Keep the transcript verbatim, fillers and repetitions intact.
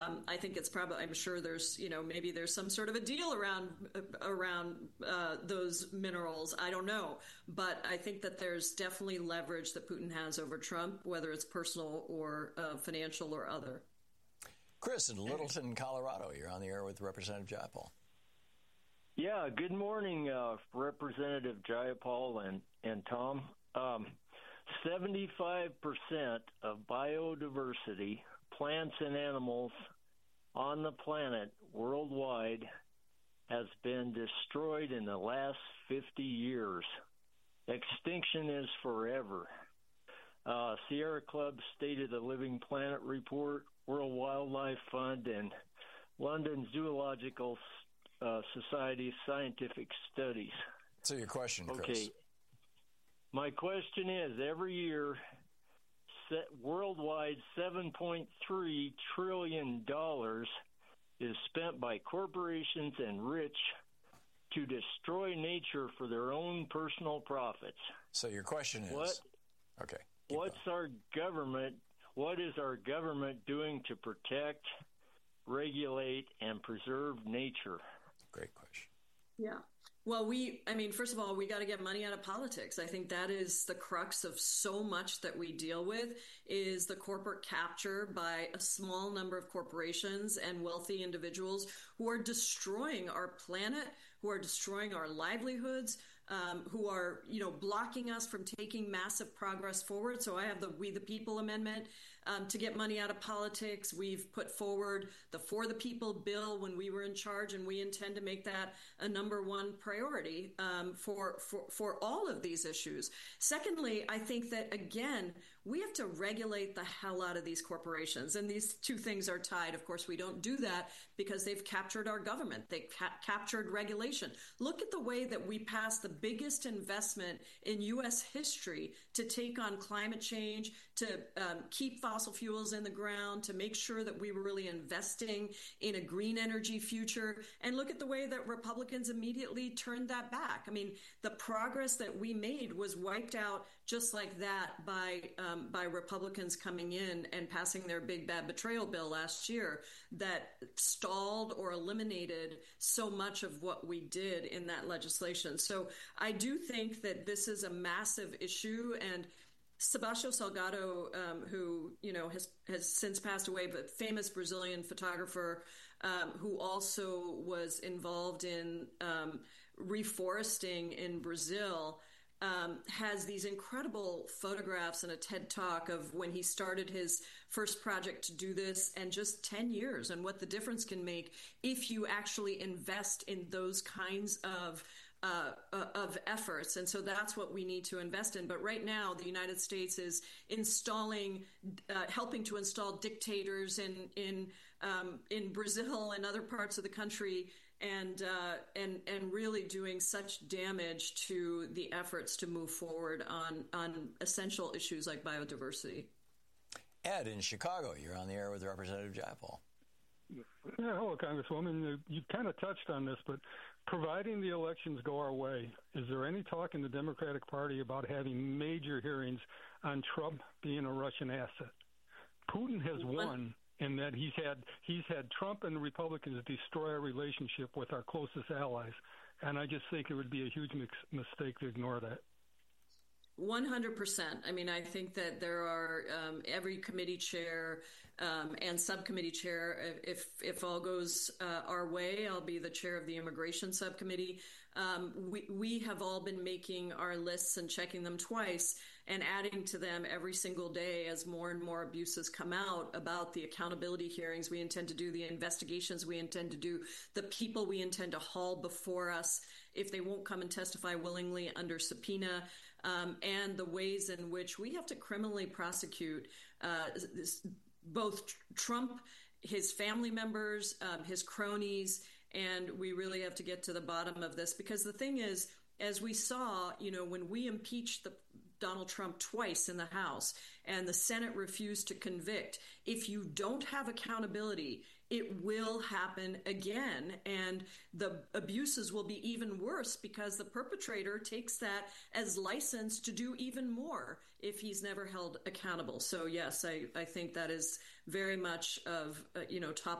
Um, I think it's probably, I'm sure there's, you know, maybe there's some sort of a deal around around uh, those minerals. I don't know. But I think that there's definitely leverage that Putin has over Trump, whether it's personal or uh, financial or other. Chris in Littleton, Colorado, you're on the air with Representative Jayapal. Yeah, good morning, uh, Representative Jayapal and, and Tom. Um, seventy-five percent of biodiversity, plants and animals on the planet worldwide has been destroyed in the last fifty years. Extinction is forever. Uh, Sierra Club's State of the Living Planet report, World Wildlife Fund, and London Zoological uh, Society's scientific studies. So your question, Chris. Okay. My question is, every year, set, worldwide seven point three trillion dollars is spent by corporations and rich to destroy nature for their own personal profits. So your question is, what, okay, what's going. our government, what is our government doing to protect, regulate, and preserve nature? Great question. Yeah. Well, we, I mean, first of all, we got to get money out of politics. I think that is the crux of so much that we deal with is the corporate capture by a small number of corporations and wealthy individuals who are destroying our planet, who are destroying our livelihoods, um, who are, you know, blocking us from taking massive progress forward. So I have the We the People amendment um, to get money out of politics. We've put forward the For the People bill when we were in charge, and we intend to make that a number one priority um, for, for, for all of these issues. Secondly, I think that, again, we have to regulate the hell out of these corporations. And these two things are tied. Of course, we don't do that because they've captured our government. They ca- captured regulation. Look at the way that we passed the biggest investment in U S history to take on climate change, to um, keep fossil fuels in the ground, to make sure that we were really investing in a green energy future. And look at the way that Republicans immediately turned that back. I mean, the progress that we made was wiped out just like that by um, by Republicans coming in and passing their big bad betrayal bill last year that stalled or eliminated so much of what we did in that legislation. So I do think that this is a massive issue, and Sebastião Salgado, um, who you know has has since passed away, but famous Brazilian photographer um, who also was involved in um, reforesting in Brazil, um, has these incredible photographs and a TED Talk of when he started his first project to do this, and just ten years, and what the difference can make if you actually invest in those kinds of Uh, uh, of efforts. And so that's what we need to invest in. But right now, the United States is installing, uh, helping to install dictators in in um, in Brazil and other parts of the country, and uh, and and really doing such damage to the efforts to move forward on on essential issues like biodiversity. Ed in Chicago, you're on the air with Representative Jayapal. Yeah, hello, Congresswoman. You kind of touched on this, but providing the elections go our way, is there any talk in the Democratic Party about having major hearings on Trump being a Russian asset? Putin has won in that he's had he's had Trump and the Republicans destroy our relationship with our closest allies, and I just think it would be a huge mix, mistake to ignore that. one hundred percent. I mean, I think that there are um, every committee chair um, and subcommittee chair. If if all goes uh, our way, I'll be the chair of the immigration subcommittee. Um, we we have all been making our lists and checking them twice and adding to them every single day as more and more abuses come out about the accountability hearings we intend to do, the investigations we intend to do, the people we intend to haul before us if they won't come and testify willingly under subpoena, um, and the ways in which we have to criminally prosecute uh, this, both Trump, his family members, um, his cronies, and we really have to get to the bottom of this. Because the thing is, as we saw, you know, when we impeached the Donald Trump twice in the House and the Senate refused to convict, if you don't have accountability, it will happen again. And the abuses will be even worse because the perpetrator takes that as license to do even more if he's never held accountable. So, yes, I, I think that is very much of, uh, you know, top